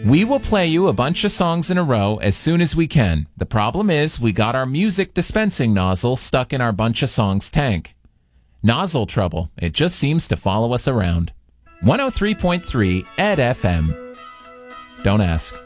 We will play you a bunch of songs in a row as soon as we can. The problem is we got our music dispensing nozzle stuck in our bunch of songs tank. Nozzle trouble. It just seems to follow us around. 103.3 Ed FM. Don't ask.